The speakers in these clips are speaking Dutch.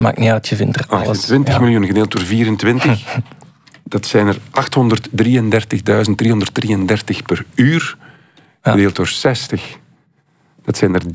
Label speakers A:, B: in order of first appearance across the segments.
A: Maakt niet uit, je vindt er alles.
B: 20 miljoen gedeeld door 24. Dat zijn er 833.333 per uur. Gedeeld door 60. Dat zijn er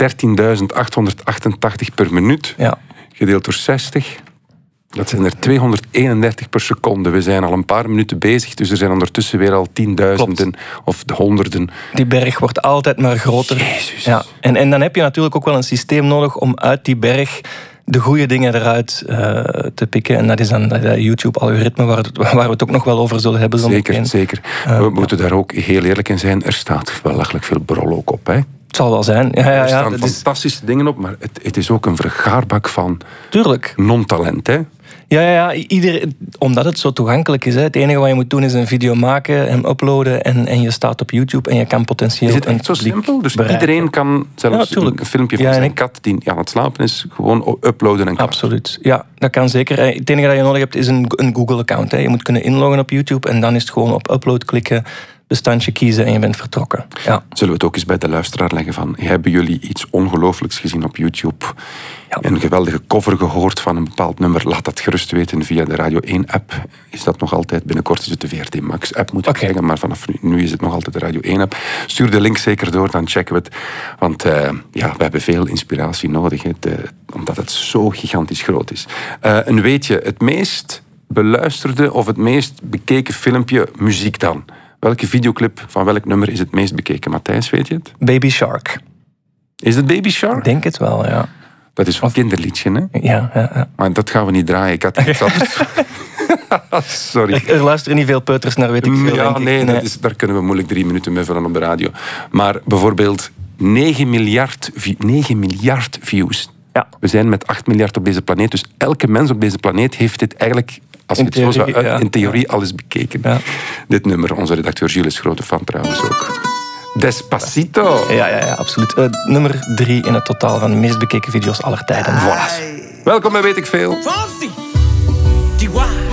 B: 13.888 per minuut.
A: Ja.
B: Gedeeld door 60. Dat zijn er 231 per seconde. We zijn al een paar minuten bezig, dus er zijn ondertussen weer al tienduizenden of de honderden.
A: Die berg wordt altijd maar groter.
B: Jezus.
A: Ja. En dan heb je natuurlijk ook wel een systeem nodig om uit die berg de goede dingen eruit te pikken. En dat is dan dat YouTube-algoritme waar we het ook nog wel over zullen hebben.
B: Zeker. We moeten daar ook heel eerlijk in zijn. Er staat belachelijk veel brol ook op, hè?
A: Het zal wel zijn.
B: Er staan fantastische dingen op, maar het is ook een vergaarbak van non-talent, hè?
A: Ja. Omdat het zo toegankelijk is. Hè. Het enige wat je moet doen is een video maken en uploaden en je staat op YouTube en je kan potentieel...
B: Is het echt zo simpel? Dus bereiken. Iedereen kan zelfs een filmpje van zijn kat die aan het slapen is, gewoon uploaden en
A: absoluut. Ja, dat kan zeker. Het enige dat je nodig hebt is een Google-account. Je moet kunnen inloggen op YouTube en dan is het gewoon op upload klikken, bestandje kiezen en je bent vertrokken. Ja.
B: Zullen we het ook eens bij de luisteraar leggen van, hebben jullie iets ongelooflijks gezien op YouTube? Ja. Een geweldige cover gehoord van een bepaald nummer? Laat dat gerust weten via de Radio 1-app. Is dat nog altijd? Binnenkort is het de VRT Max-app, moet ik zeggen. Maar vanaf nu is het nog altijd de Radio 1-app. Stuur de link zeker door, dan checken we het. Want we hebben veel inspiratie nodig, omdat het zo gigantisch groot is. En weet je, het meest beluisterde of het meest bekeken filmpje, muziek dan? Welke videoclip van welk nummer is het meest bekeken? Matthijs, weet je het?
A: Baby Shark.
B: Is het Baby Shark?
A: Ik denk het wel, ja.
B: Dat is een kinderliedje, hè?
A: Ja.
B: Maar dat gaan we niet draaien. Ik had iets anders. Sorry.
A: Er luisteren niet veel peuters naar, weet ik veel.
B: Ja, nee. Daar kunnen we moeilijk 3 minuten mee vullen op de radio. Maar bijvoorbeeld 9 miljard views. Ja. We zijn met 8 miljard op deze planeet. Dus elke mens op deze planeet heeft dit eigenlijk... Als je het zo zou in theorie alles bekeken. Ja. Dit nummer, onze redacteur Gilles is grote fan trouwens ook. Despacito.
A: Ja, absoluut. Nummer 3 in het totaal van de meest bekeken video's aller tijden.
B: Voilà. Welkom bij Weet ik Veel.